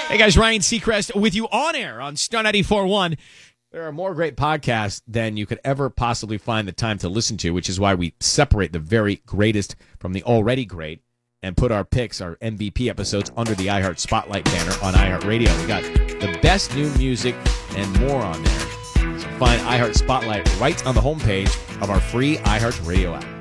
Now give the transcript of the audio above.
Hey guys, Ryan Seacrest with you on air on Star 94.1. There are more great podcasts than you could ever possibly find the time to listen to, which is why we separate the very greatest from the already great and put our picks, our MVP episodes, under the iHeart Spotlight banner on iHeartRadio. We got the best new music and more on there. So find iHeart Spotlight right on the homepage of our free iHeartRadio app.